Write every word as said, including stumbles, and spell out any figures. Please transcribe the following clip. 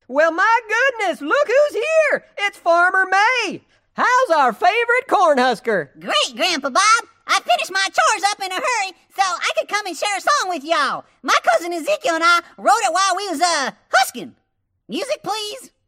Well, my goodness, look who's here! It's Farmer May! How's our favorite Cornhusker? Great, Grandpa Bob! I finished my chores up in a hurry so I could come and share a song with y'all. My cousin Ezekiel and I wrote it while we was, uh, husking. Music, please.